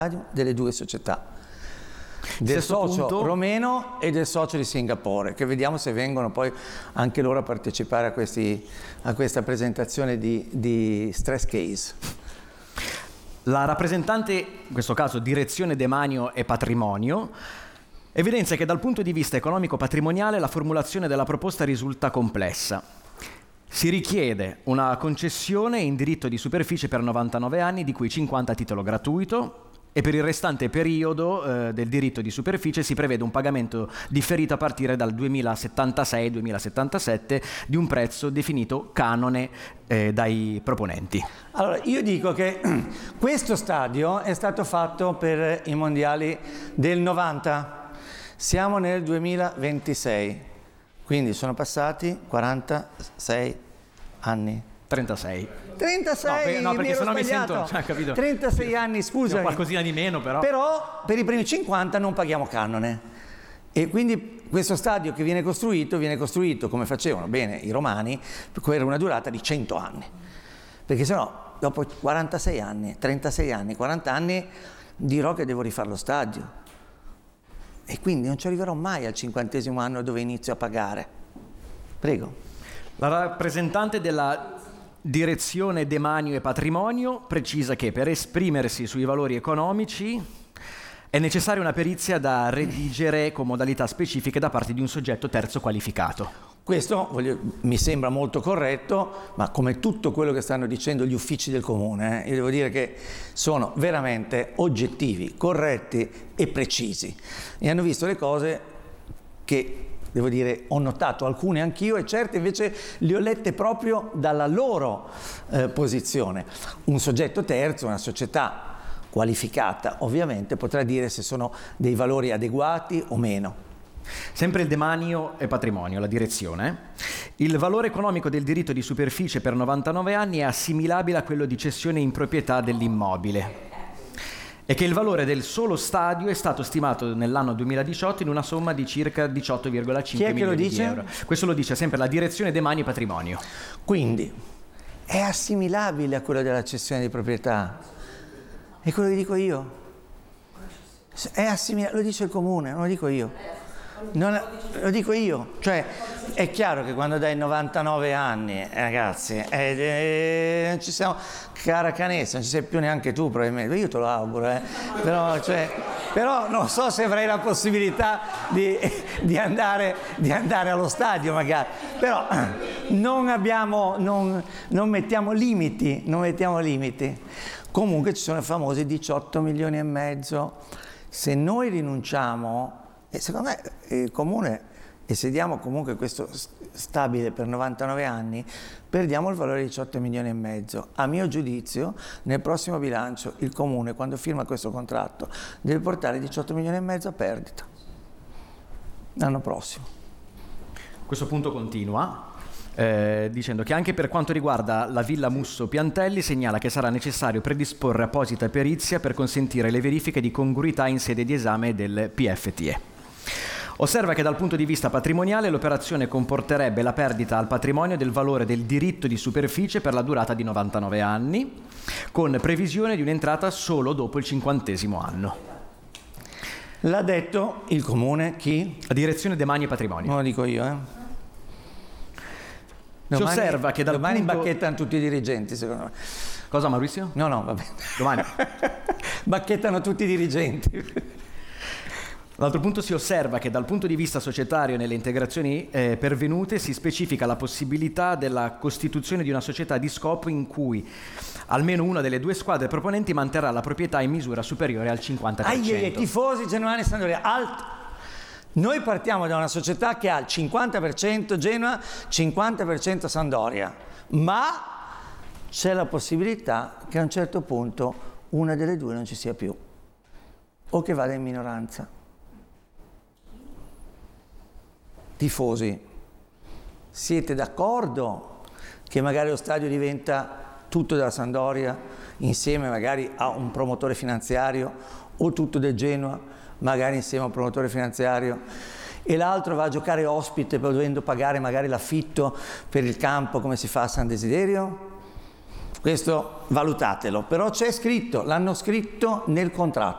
delle due società, del socio romeno e del socio di Singapore, che vediamo se vengono poi anche loro a partecipare a questa presentazione di stress case. La rappresentante, in questo caso Direzione Demanio e Patrimonio, evidenzia che dal punto di vista economico-patrimoniale la formulazione della proposta risulta complessa. Si richiede una concessione in diritto di superficie per 99 anni, di cui 50 a titolo gratuito, e per il restante periodo del diritto di superficie si prevede un pagamento differito a partire dal 2076-2077 di un prezzo definito canone dai proponenti. Allora, io dico che questo stadio è stato fatto per i mondiali del 90, siamo nel 2026, quindi sono passati 46 anni. 36. 36, no, perché sennò mi sbagliato. sento, capito? 36 anni, scusa. Qualcosina di meno, però. Però per i primi 50 non paghiamo canone. E quindi questo stadio che viene costruito come facevano bene i romani, per una durata di 100 anni. Perché sennò dopo 46 anni, 36 anni, 40 anni dirò che devo rifare lo stadio. E quindi non ci arriverò mai al 50° anno dove inizio a pagare. Prego. La rappresentante della Direzione Demanio e Patrimonio precisa che per esprimersi sui valori economici è necessaria una perizia da redigere con modalità specifiche da parte di un soggetto terzo qualificato. Questo mi sembra molto corretto, ma come tutto quello che stanno dicendo gli uffici del comune, io devo dire che sono veramente oggettivi, corretti e precisi. E hanno visto le cose che, devo dire, ho notato alcune anch'io e certe invece le ho lette proprio dalla loro posizione. Un soggetto terzo, una società qualificata, ovviamente potrà dire se sono dei valori adeguati o meno. Sempre il Demanio e Patrimonio, la direzione. Il valore economico del diritto di superficie per 99 anni è assimilabile a quello di cessione in proprietà dell'immobile e che il valore del solo stadio è stato stimato nell'anno 2018 in una somma di circa 18,5 milioni di euro. Questo lo dice sempre la Direzione Demanio e Patrimonio. Quindi è assimilabile a quello della cessione di proprietà. È quello che dico io. È assimilabile, lo dice il comune, non lo dico io. Lo dico io, cioè è chiaro che quando dai 99 anni, ragazzi, non ci siamo, cara Canessa, non ci sei più neanche tu probabilmente, io te lo auguro, però non so se avrai la possibilità di andare allo stadio magari, però non mettiamo limiti, Comunque ci sono i famosi 18 milioni e mezzo, se noi rinunciamo. E secondo me il comune, e se diamo comunque questo stabile per 99 anni, perdiamo il valore di 18 milioni e mezzo. A mio giudizio, nel prossimo bilancio, il comune, quando firma questo contratto, deve portare 18 milioni e mezzo a perdita. L'anno prossimo. Questo punto continua. Dicendo che anche per quanto riguarda la Villa Musso Piantelli segnala che sarà necessario predisporre apposita perizia per consentire le verifiche di congruità in sede di esame del PFTE. Osserva che dal punto di vista patrimoniale l'operazione comporterebbe la perdita al patrimonio del valore del diritto di superficie per la durata di 99 anni, con previsione di un'entrata solo dopo il 50° anno. L'ha detto il comune, chi? La Direzione Demanio e Patrimonio. Non lo dico io, Si osserva che domani bacchettano tutti i dirigenti, secondo me. Cosa, Maurizio? No, va bene. Domani. Bacchettano tutti i dirigenti. L'altro punto, si osserva che dal punto di vista societario nelle integrazioni pervenute si specifica la possibilità della costituzione di una società di scopo in cui almeno una delle due squadre proponenti manterrà la proprietà in misura superiore al 50%. Tifosi Genoani e Sampdoria, noi partiamo da una società che ha il 50% Genoa, 50% Sampdoria, ma c'è la possibilità che a un certo punto una delle due non ci sia più o che vada in minoranza. Tifosi, siete d'accordo che magari lo stadio diventa tutto della Sampdoria insieme magari a un promotore finanziario o tutto del Genoa magari insieme a un promotore finanziario e l'altro va a giocare ospite dovendo pagare magari l'affitto per il campo come si fa a San Desiderio? Questo valutatelo, però c'è scritto, l'hanno scritto nel contratto.